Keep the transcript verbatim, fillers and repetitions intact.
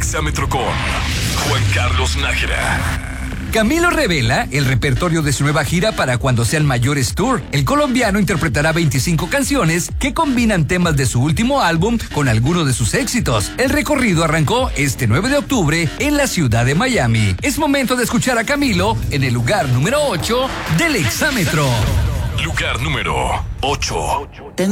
Exámetro con Juan Carlos Nájera. Camilo revela el repertorio de su nueva gira para Cuando Sean Mayores Tour. El colombiano interpretará veinticinco canciones que combinan temas de su último álbum con algunos de sus éxitos. El recorrido arrancó este nueve de octubre en la ciudad de Miami. Es momento de escuchar a Camilo en el lugar número ocho del Exámetro. Lugar número ocho.